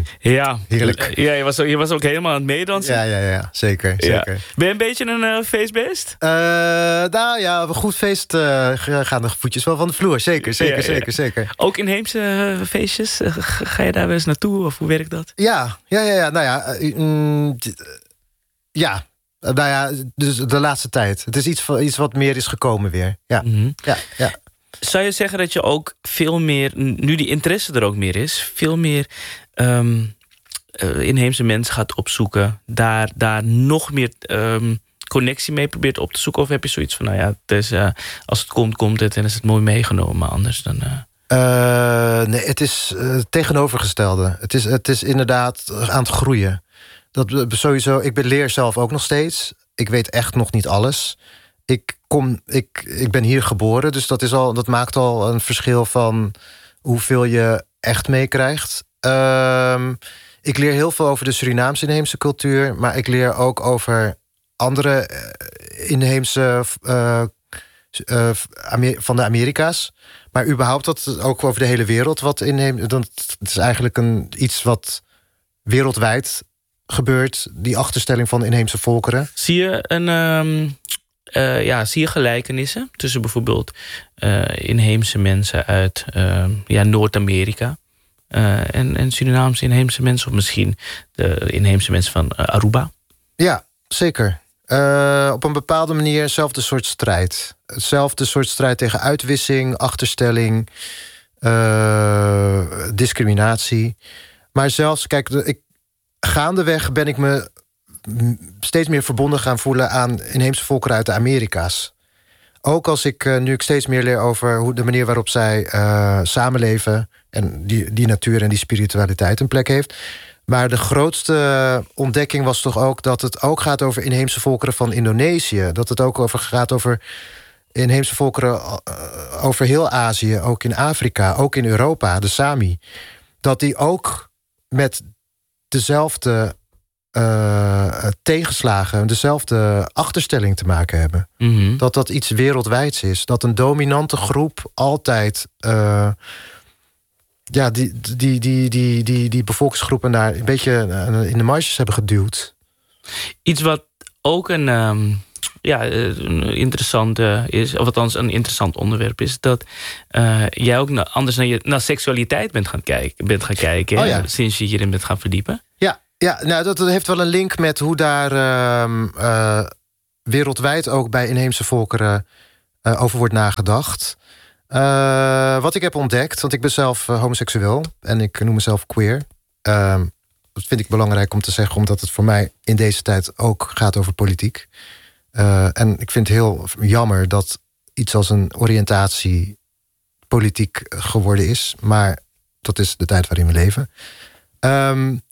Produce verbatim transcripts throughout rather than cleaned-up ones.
Ja, Heerlijk. Ja, je was, ook, je was ook helemaal aan het meedansen. Ja, ja, ja, zeker. zeker. Ja. Ben je een beetje een uh, feestbeest? Uh, nou ja, een goed feest uh, gaan de voetjes wel van de vloer. Zeker, zeker, ja, ja. zeker, zeker. Ook inheemse uh, feestjes? Uh, ga je daar wel eens naartoe of hoe werkt dat? Ja, ja, ja, ja. Nou ja, uh, mm, ja. Nou ja, dus de laatste tijd. Het is iets, iets wat meer is gekomen weer. Ja, mm-hmm. ja, ja. Zou je zeggen dat je ook veel meer, nu die interesse er ook meer is, veel meer um, uh, inheemse mensen gaat opzoeken, daar, daar nog meer um, connectie mee probeert op te zoeken? Of heb je zoiets van, nou ja, het is, uh, als het komt, komt het en is het mooi meegenomen, maar anders dan... Uh... Uh, nee, het is uh, het tegenovergestelde. Het is, het is inderdaad aan het groeien. Dat sowieso, ik leer zelf ook nog steeds. Ik weet echt nog niet alles. Ik, kom, ik, ik ben hier geboren, dus dat, is al, dat maakt al een verschil van hoeveel je echt meekrijgt. Uh, ik leer heel veel over de Surinaamse inheemse cultuur, maar ik leer ook over andere inheemse uh, uh, van de Amerika's. Maar überhaupt dat ook over de hele wereld wat inheemse. Dat is eigenlijk een, iets wat wereldwijd gebeurt, die achterstelling van inheemse volkeren. Zie je een um, uh, ja, zie je gelijkenissen tussen bijvoorbeeld uh, inheemse mensen uit uh, ja, Noord-Amerika uh, en, en Surinaamse inheemse mensen, of misschien de inheemse mensen van uh, Aruba? Ja, zeker. Uh, op een bepaalde manier hetzelfde soort strijd. Hetzelfde soort strijd tegen uitwissing, achterstelling, uh, discriminatie. Maar zelfs, kijk, ik gaandeweg ben ik me steeds meer verbonden gaan voelen aan inheemse volkeren uit de Amerika's. Ook als ik, nu ik steeds meer leer over hoe de manier waarop zij uh, samenleven en die, die natuur en die spiritualiteit een plek heeft. Maar de grootste ontdekking was toch ook dat het ook gaat over inheemse volkeren van Indonesië. Dat het ook over gaat over inheemse volkeren uh, over heel Azië, ook in Afrika, ook in Europa, de Sami. Dat die ook met dezelfde uh, tegenslagen, dezelfde achterstelling te maken hebben. Mm-hmm. Dat dat iets wereldwijds is. Dat een dominante groep altijd uh, ja, die, die, die, die, die, die bevolkingsgroepen daar een beetje in de marges hebben geduwd. Iets wat ook een, um, ja, een interessant uh, is, of althans een interessant onderwerp is, dat uh, jij ook na, anders naar, je, naar seksualiteit bent gaan kijken, bent gaan kijken oh, hè, ja. sinds je hierin bent gaan verdiepen. Ja, ja nou, dat heeft wel een link met hoe daar uh, uh, wereldwijd ook bij inheemse volkeren uh, over wordt nagedacht. Uh, wat ik heb ontdekt, want ik ben zelf uh, homoseksueel en ik noem mezelf queer. Uh, dat vind ik belangrijk om te zeggen, omdat het voor mij in deze tijd ook gaat over politiek. Uh, en ik vind het heel jammer dat iets als een oriëntatie politiek geworden is. Maar dat is de tijd waarin we leven. Um,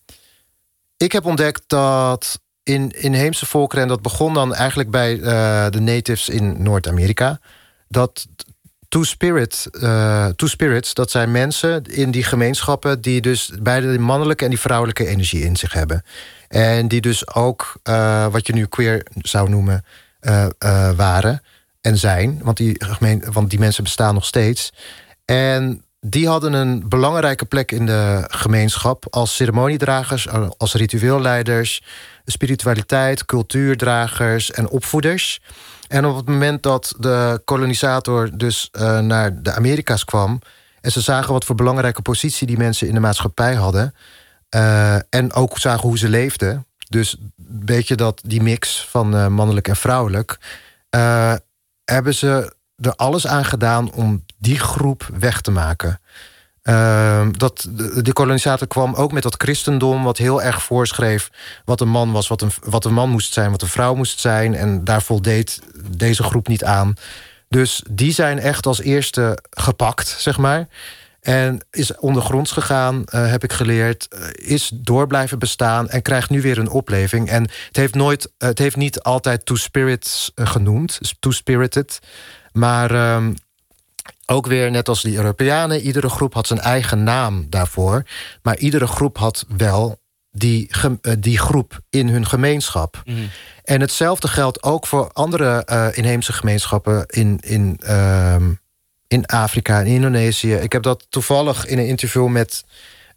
ik heb ontdekt dat in inheemse volkeren, en dat begon dan eigenlijk bij uh, de natives in Noord-Amerika, dat Two-spirit, uh, two-spirits, dat zijn mensen in die gemeenschappen die dus beide de mannelijke en die vrouwelijke energie in zich hebben. En die dus ook, uh, wat je nu queer zou noemen, uh, uh, waren en zijn. Want die, gemeen, want die mensen bestaan nog steeds. En die hadden een belangrijke plek in de gemeenschap als ceremoniedragers, als ritueelleiders, spiritualiteit, cultuurdragers en opvoeders. En op het moment dat de kolonisator dus uh, naar de Amerika's kwam en ze zagen wat voor belangrijke positie die mensen in de maatschappij hadden, uh, en ook zagen hoe ze leefden, dus een beetje dat die mix van uh, mannelijk en vrouwelijk, uh, hebben ze er alles aan gedaan om die groep weg te maken. Uh, dat, de, de kolonisator kwam ook met dat christendom, wat heel erg voorschreef wat een man was, wat een, wat een man moest zijn, wat een vrouw moest zijn. En daar voldeed deze groep niet aan. Dus die zijn echt als eerste gepakt, zeg maar. En is ondergronds gegaan, uh, heb ik geleerd. Uh, is door blijven bestaan en krijgt nu weer een opleving. En het heeft, nooit, uh, het heeft niet altijd Two-spirits uh, genoemd, Two-spirited. Maar Uh, ook weer, net als die Europeanen, iedere groep had zijn eigen naam daarvoor. Maar iedere groep had wel die, die groep in hun gemeenschap. Mm. En hetzelfde geldt ook voor andere uh, inheemse gemeenschappen in, in, uh, in Afrika en in Indonesië. Ik heb dat toevallig in een interview met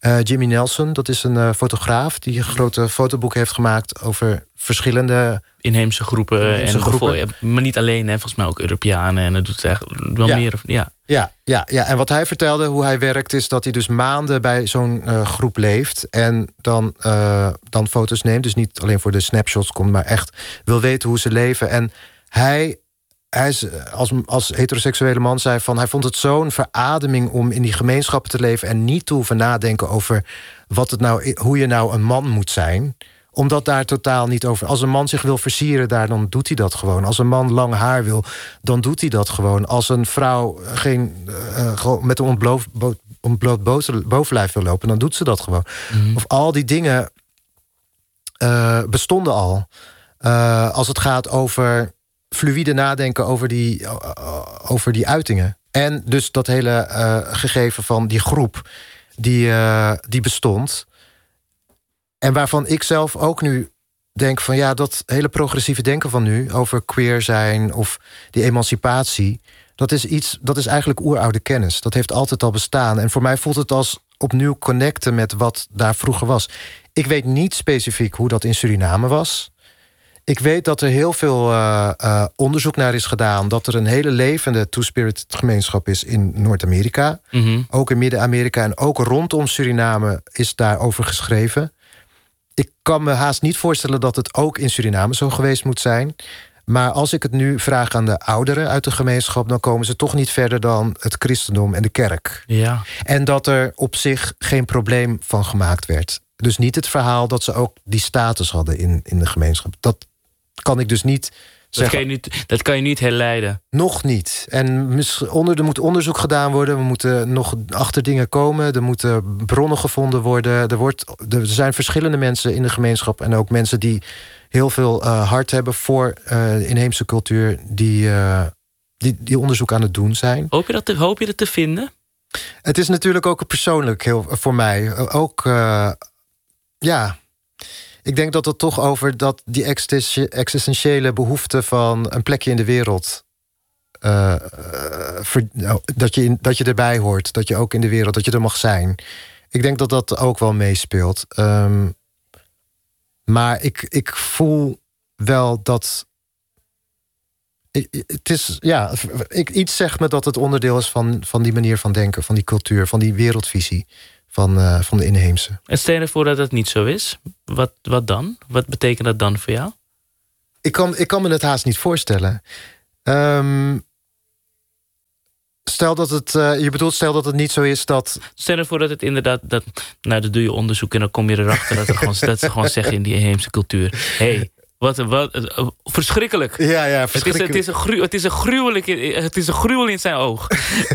Uh, Jimmy Nelson, dat is een uh, fotograaf die een grote fotoboek heeft gemaakt over verschillende inheemse groepen. Inheemse en groepen. Ja, maar niet alleen, hè, volgens mij ook Europeanen. En dat doet het eigenlijk wel ja. meer. Ja. Ja, ja, ja, en wat hij vertelde, hoe hij werkt, is dat hij dus maanden bij zo'n uh, groep leeft. En dan, uh, dan foto's neemt. Dus niet alleen voor de snapshots komt, maar echt wil weten hoe ze leven. En hij. Hij is als, als heteroseksuele man zei van hij vond het zo'n verademing om in die gemeenschappen te leven en niet te hoeven nadenken over wat het nou, hoe je nou een man moet zijn. Omdat daar totaal niet over. Als een man zich wil versieren daar, dan doet hij dat gewoon. Als een man lang haar wil, dan doet hij dat gewoon. Als een vrouw geen, uh, met een ontbloot, ontbloot bovenlijf wil lopen, dan doet ze dat gewoon. Mm. Of al die dingen uh, bestonden al. Uh, als het gaat over fluïde nadenken over die, uh, over die uitingen. En dus dat hele uh, gegeven van die groep die, uh, die bestond. En waarvan ik zelf ook nu denk van ja, dat hele progressieve denken van nu over queer zijn of die emancipatie, dat is iets, dat is eigenlijk oeroude kennis. Dat heeft altijd al bestaan. En voor mij voelt het als opnieuw connecten met wat daar vroeger was. Ik weet niet specifiek hoe dat in Suriname was. Ik weet dat er heel veel uh, uh, onderzoek naar is gedaan, dat er een hele levende Two-Spirit gemeenschap is in Noord-Amerika. Mm-hmm. Ook in Midden-Amerika en ook rondom Suriname is daarover geschreven. Ik kan me haast niet voorstellen dat het ook in Suriname zo geweest moet zijn. Maar als ik het nu vraag aan de ouderen uit de gemeenschap, dan komen ze toch niet verder dan het christendom en de kerk. Ja. En dat er op zich geen probleem van gemaakt werd. Dus niet het verhaal dat ze ook die status hadden in, in de gemeenschap. Dat kan ik dus niet dat kan, je niet, dat kan je niet herleiden. Nog niet. En onder, er moet onderzoek gedaan worden. We moeten nog achter dingen komen. Er moeten bronnen gevonden worden. Er, wordt, er zijn verschillende mensen in de gemeenschap en ook mensen die heel veel uh, hart hebben voor uh, inheemse cultuur, die, uh, die, die onderzoek aan het doen zijn. Hoop je dat te, hoop je dat te vinden? Het is natuurlijk ook persoonlijk heel voor mij. Ook, uh, ja... Ik denk dat het toch over dat die existentiële behoefte van een plekje in de wereld, Uh, ver, nou, dat, je in, dat je erbij hoort, dat je ook in de wereld, dat je er mag zijn. Ik denk dat dat ook wel meespeelt. Um, maar ik, ik voel wel dat Ik, het is, ja, ik, iets zegt me dat het onderdeel is van, van die manier van denken, van die cultuur, van die wereldvisie van, uh, van de inheemse. En stel je voor dat het niet zo is. Wat, wat dan? Wat betekent dat dan voor jou? Ik kan, ik kan me het haast niet voorstellen. Um, stel dat het, uh, je bedoelt, stel dat het niet zo is dat. Stel je voor dat het inderdaad, dat, nou, dan doe je onderzoek en dan kom je erachter dat, er gewoon, dat ze gewoon zeggen in die inheemse cultuur: hey, Wat, wat, uh, verschrikkelijk. Ja, ja, verschrikkelijk. Het is, het is, een, gru, het is een gruwelijk, het is een gruwel in zijn oog.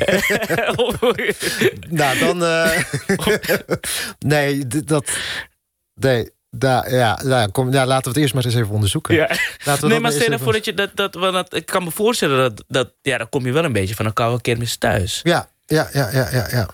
Nou, dan. Uh, nee, dat. Nee. Da, ja, ja, kom, ja, laten we het eerst maar eens even onderzoeken. Ja. Laten we nee, maar stel je voor dat je dat, dat, dat. Ik kan me voorstellen dat, dat. Ja, dan kom je wel een beetje van een koude kermis thuis. Ja, ja, ja, ja, ja. ja.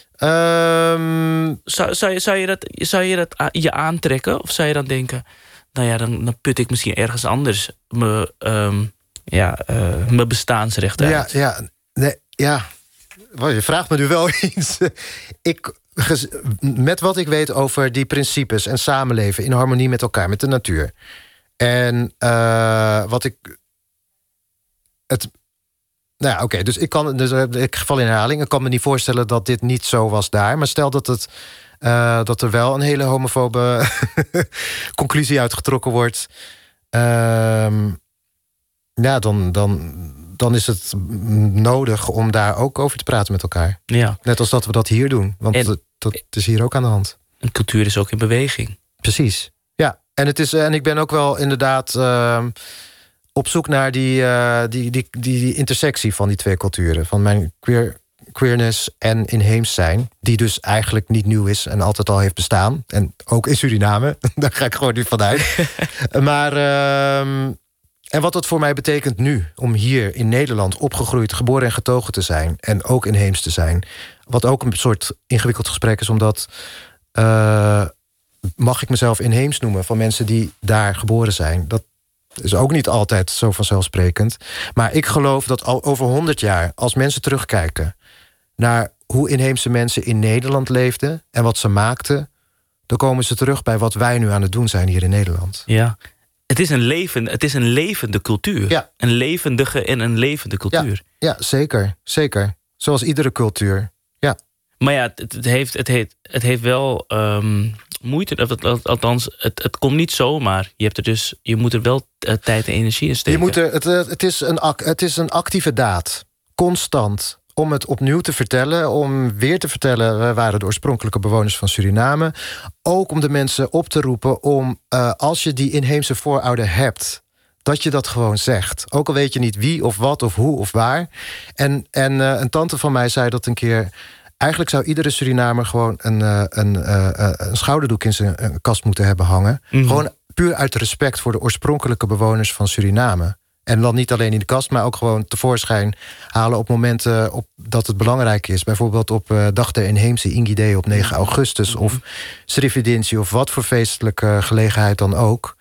Um, zou, zou, je, zou je dat, zou je dat je aantrekken? Of zou je dan denken, nou ja, dan, dan put ik misschien ergens anders mijn, um, ja, uh, mijn bestaansrecht uit. Ja, ja, nee, ja. Je vraagt me nu wel iets. Ik, met wat ik weet over die principes en samenleven in harmonie met elkaar, met de natuur. En uh, wat ik. Het. Nou ja, oké, okay, dus ik kan. Dus ik val in herhaling. Ik kan me niet voorstellen dat dit niet zo was daar. Maar stel dat het. Uh, dat er wel een hele homofobe conclusie uitgetrokken wordt. Uh, ja, dan, dan, dan is het nodig om daar ook over te praten met elkaar. Ja. Net als dat we dat hier doen. Want en, dat, dat is hier ook aan de hand. Een cultuur is ook in beweging. Precies, ja. En, het is, en ik ben ook wel inderdaad uh, op zoek naar die, uh, die, die, die, die intersectie van die twee culturen. Van mijn queer... queerness en inheems zijn, die dus eigenlijk niet nieuw is en altijd al heeft bestaan. En ook in Suriname, daar ga ik gewoon nu vanuit. Maar, uh, en wat dat voor mij betekent nu, om hier in Nederland opgegroeid, geboren en getogen te zijn, en ook inheems te zijn. Wat ook een soort ingewikkeld gesprek is, omdat uh, mag ik mezelf inheems noemen van mensen die daar geboren zijn. Dat is ook niet altijd zo vanzelfsprekend. Maar ik geloof dat al over honderd jaar, als mensen terugkijken naar hoe inheemse mensen in Nederland leefden en wat ze maakten, dan komen ze terug bij wat wij nu aan het doen zijn hier in Nederland. Ja, het is een, leven, het is een levende cultuur. Ja. Een levendige en een levende cultuur. Ja, ja zeker, zeker. Zoals iedere cultuur. Ja. Maar ja, het, het, heeft, het, heeft, het heeft wel um, moeite. Althans, het, het komt niet zomaar. Je, hebt er dus, je moet er wel uh, tijd en energie in steken. Je moet er, het, het, is een, het is een actieve daad. Constant. Om het opnieuw te vertellen. Om weer te vertellen, we waren de oorspronkelijke bewoners van Suriname. Ook om de mensen op te roepen om, uh, als je die inheemse voorouder hebt, dat je dat gewoon zegt. Ook al weet je niet wie of wat of hoe of waar. En, en uh, een tante van mij zei dat een keer. Eigenlijk zou iedere Surinamer gewoon een, uh, een, uh, een schouderdoek in zijn uh, kast moeten hebben hangen. Mm-hmm. Gewoon puur uit respect voor de oorspronkelijke bewoners van Suriname. En dan niet alleen in de kast, maar ook gewoon tevoorschijn halen op momenten op dat het belangrijk is. Bijvoorbeeld op uh, Dag der Inheemse Ingidee op negen augustus... Mm-hmm. of Srividentie of wat voor feestelijke gelegenheid dan ook.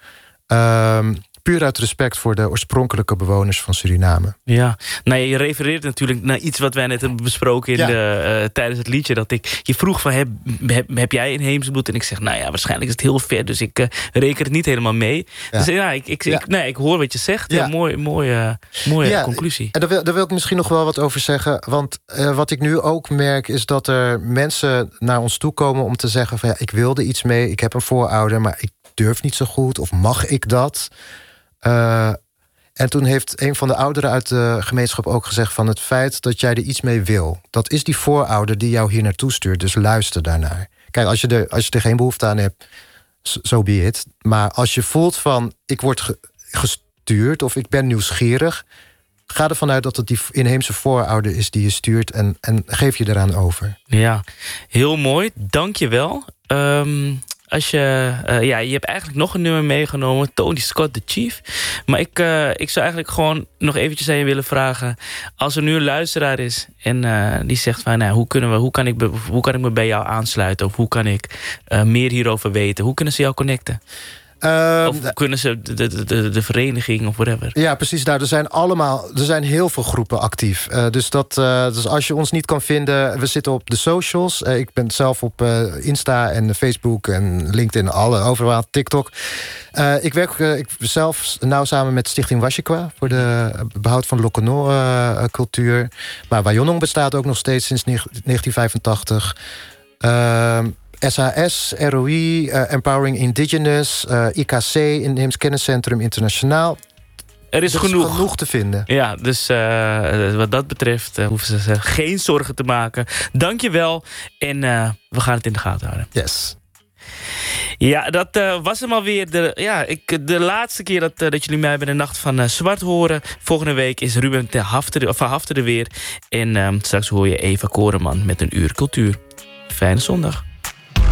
Um, puur uit respect voor de oorspronkelijke bewoners van Suriname. Ja, nou, je refereert natuurlijk naar iets wat wij net hebben besproken in ja. de, uh, tijdens het liedje. Dat ik je vroeg van, heb, heb, heb jij inheemse bloed? En ik zeg, nou ja, waarschijnlijk is het heel ver, dus ik uh, reken het niet helemaal mee. Ja. Dus ja, ik, ik, ja. Ik, nee, ik hoor wat je zegt. Ja. Ja, mooi, mooie mooie ja, conclusie. En daar wil, daar wil ik misschien nog wel wat over zeggen. Want uh, wat ik nu ook merk is dat er mensen naar ons toe komen om te zeggen van, ja, ik wilde iets mee, ik heb een voorouder, maar ik durf niet zo goed, of mag ik dat? Uh, en toen heeft een van de ouderen uit de gemeenschap ook gezegd van het feit dat jij er iets mee wil. Dat is die voorouder die jou hier naartoe stuurt, dus luister daarnaar. Kijk, als je er, als je er geen behoefte aan hebt, so be it. Maar als je voelt van ik word ge- gestuurd of ik ben nieuwsgierig, ga ervan uit dat het die inheemse voorouder is die je stuurt en, en geef je eraan over. Ja, heel mooi. Dank je wel. Um... Als je, uh, ja, je hebt eigenlijk nog een nummer meegenomen. Tony Scott, The Chief. Maar ik, uh, ik zou eigenlijk gewoon nog eventjes aan je willen vragen. Als er nu een luisteraar is en uh, die zegt van, nou, hoe, kunnen we, hoe, kan ik, hoe kan ik me bij jou aansluiten? Of hoe kan ik uh, meer hierover weten? Hoe kunnen ze jou connecten? Uh, of kunnen ze de, de, de, de vereniging of whatever? Ja, precies. Nou, er zijn allemaal, er zijn heel veel groepen actief. Uh, dus, dat, uh, dus als je ons niet kan vinden, we zitten op de socials. Uh, ik ben zelf op uh, Insta en Facebook en LinkedIn, alle overal, TikTok. Uh, ik werk uh, ik zelf nauw samen met Stichting Washikwa voor de behoud van Lokono uh, cultuur. Maar Wayonong bestaat ook nog steeds sinds negentien vijfentachtig. Uh, S H S, R O I, uh, Empowering Indigenous, uh, I K C, Inheems Kenniscentrum Internationaal. Er is, er genoeg. is genoeg te vinden. Ja, dus uh, wat dat betreft uh, hoeven ze zich geen zorgen te maken. Dank je wel en uh, we gaan het in de gaten houden. Yes. Ja, dat uh, was hem alweer. De, ja, ik, de laatste keer dat, uh, dat jullie mij bij de Nacht van uh, Zwart horen. Volgende week is Ruben ter Hafte, van Hafte er weer. En uh, straks hoor je Eva Koreman met een uur cultuur. Fijne zondag.